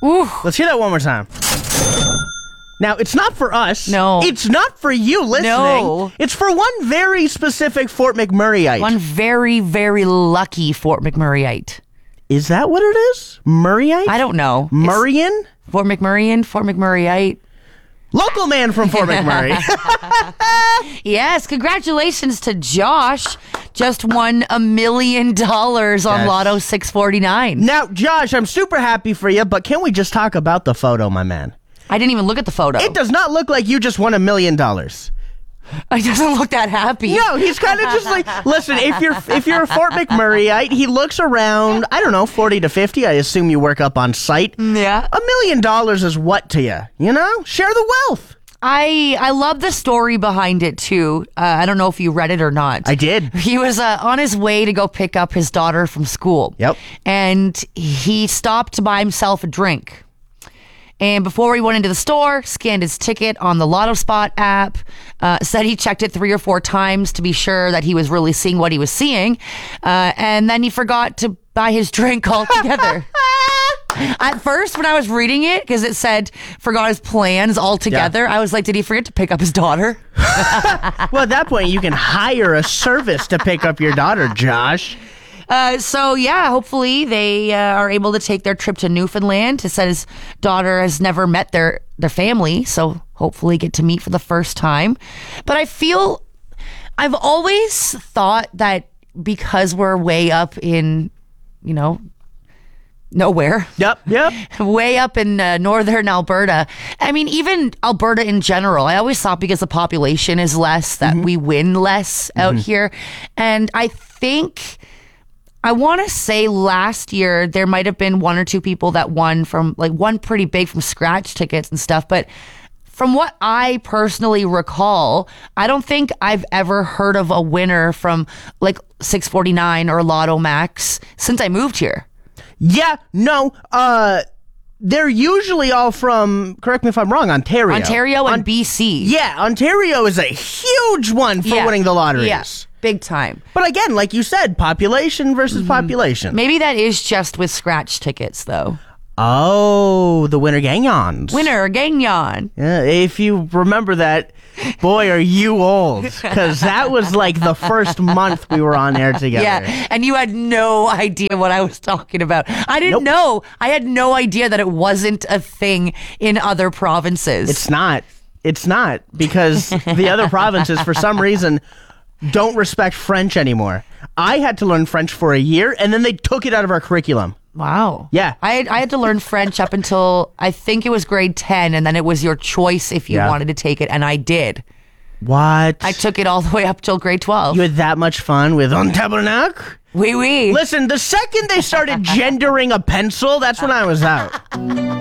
Ooh. Let's hear that one more time. Now, it's not for us. No. It's not for you listening. No. It's for one very specific Fort McMurrayite. One very, very lucky Fort McMurrayite. Is that what it is? Murrayite? I don't know. Murrayan? Fort McMurrayite. Local man from Fort McMurray. Yes, congratulations to Josh. Just won $1 million on Yes. Lotto 649. Now, Josh, I'm super happy for you, but can we just talk about the photo, my man? I didn't even look at the photo. It does not look like you just won $1 million. It doesn't look that happy. No, he's kind of just like, listen, if you're a Fort McMurrayite, he looks around, I don't know, 40 to 50. I assume you work up on site. Yeah. $1 million is what to you? You know? Share the wealth. I love the story behind it, too. I don't know if you read it or not. I did. He was on his way to go pick up his daughter from school. Yep. And he stopped to buy himself a drink. And before he went into the store, scanned his ticket on the Lotto Spot app, said he checked it 3 or 4 times to be sure that he was really seeing what he was seeing. And then he forgot to buy his drink altogether. At first, when I was reading it, because it said forgot his plans altogether, I was like, did he forget to pick up his daughter? Well, at that point, you can hire a service to pick up your daughter, Josh. So yeah, hopefully they are able to take their trip to Newfoundland. He said his daughter has never met their family, so hopefully get to meet for the first time. But I've always thought that because we're way up in, nowhere. Yep. Way up in northern Alberta. I mean, even Alberta in general. I always thought because the population is less that we win less out here. And I want to say last year there might have been 1 or 2 people that won from one pretty big from scratch tickets and stuff. But from what I personally recall, I don't think I've ever heard of a winner from 649 or Lotto Max since I moved here. Yeah, no, they're usually all from, correct me if I'm wrong, Ontario. Ontario and BC. Yeah, Ontario is a huge one for winning the lotteries. Yes, big time. But again, like you said, population versus population. Maybe that is just with scratch tickets, though. Oh, the Winter Gagnons. Winter Gagnon. Yeah, if you remember that, boy, are you old. Because that was the first month we were on air together. Yeah, and you had no idea what I was talking about. I didn't know. I had no idea that it wasn't a thing in other provinces. It's not. It's not. Because the other provinces, for some reason, don't respect French anymore. I had to learn French for a year, and then they took it out of our curriculum. Wow. Yeah. I had to learn French up until I think it was grade 10, and then it was your choice if you wanted to take it, and I did. What? I took it all the way up till grade 12. You had that much fun with Un Tabernacle? Oui, oui. Listen, the second they started gendering a pencil, that's when I was out.